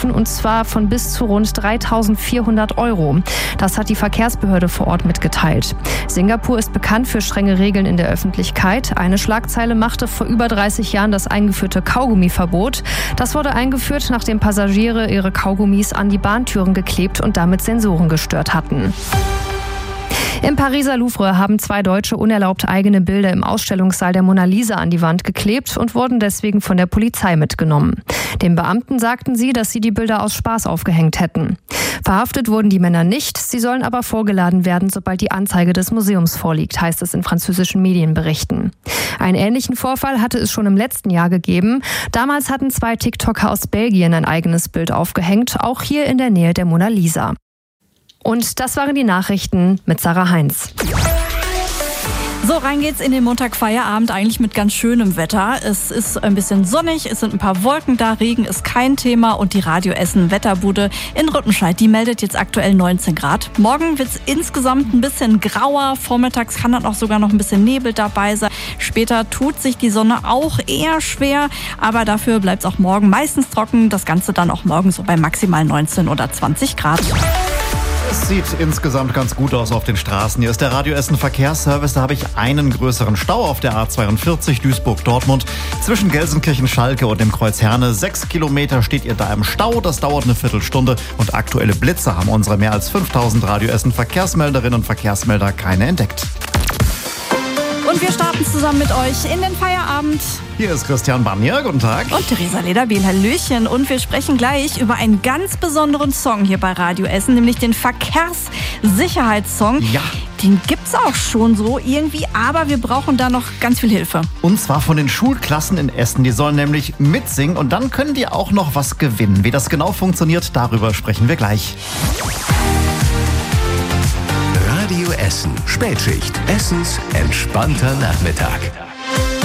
dürfen, und zwar von bis zu rund 3.400 €. Das hat die Verkehrsbehörde vor Ort mitgeteilt. Singapur ist bekannt für strenge Regeln in der Öffentlichkeit. Eine Schlagzeile machte vor über 30 Jahren das eingeführte Kaugummiverbot. Das wurde eingeführt, nachdem Passagiere ihre Kaugummis an die Bahntüren geklebt und damit Sensoren gestört hatten. Im Pariser Louvre haben 2 Deutsche unerlaubt eigene Bilder im Ausstellungssaal der Mona Lisa an die Wand geklebt und wurden deswegen von der Polizei mitgenommen. Den Beamten sagten sie, dass sie die Bilder aus Spaß aufgehängt hätten. Verhaftet wurden die Männer nicht, sie sollen aber vorgeladen werden, sobald die Anzeige des Museums vorliegt, heißt es in französischen Medienberichten. Einen ähnlichen Vorfall hatte es schon im letzten Jahr gegeben. Damals hatten 2 TikToker aus Belgien ein eigenes Bild aufgehängt, auch hier in der Nähe der Mona Lisa. Und das waren die Nachrichten mit Sarah Heinz. So, rein geht's in den Montagfeierabend, eigentlich mit ganz schönem Wetter. Es ist ein bisschen sonnig, es sind ein paar Wolken da, Regen ist kein Thema und die Radio Essen Wetterbude in Rüttenscheid, die meldet jetzt aktuell 19 Grad. Morgen wird's insgesamt ein bisschen grauer, vormittags kann dann auch sogar noch ein bisschen Nebel dabei sein. Später tut sich die Sonne auch eher schwer, aber dafür bleibt's auch morgen meistens trocken. Das Ganze dann auch morgen so bei maximal 19 oder 20 Grad. Es sieht insgesamt ganz gut aus auf den Straßen. Hier ist der Radio Essen Verkehrsservice. Da habe ich einen größeren Stau auf der A42 Duisburg-Dortmund. Zwischen Gelsenkirchen-Schalke und dem Kreuz Herne. 6 Kilometer steht ihr da im Stau. Das dauert eine Viertelstunde. Und aktuelle Blitze haben unsere mehr als 5000 Radio Essen Verkehrsmelderinnen und Verkehrsmelder keine entdeckt. Und wir starten zusammen mit euch in den Feierabend. Hier ist Christian Banier, guten Tag. Und Theresa Lederbiel, hallöchen. Und wir sprechen gleich über einen ganz besonderen Song hier bei Radio Essen, nämlich den Verkehrssicherheitssong. Ja. Den gibt's auch schon so irgendwie, aber wir brauchen da noch ganz viel Hilfe. Und zwar von den Schulklassen in Essen. Die sollen nämlich mitsingen und dann können die auch noch was gewinnen. Wie das genau funktioniert, darüber sprechen wir gleich. Radio Essen. Spätschicht. Essens entspannter Nachmittag.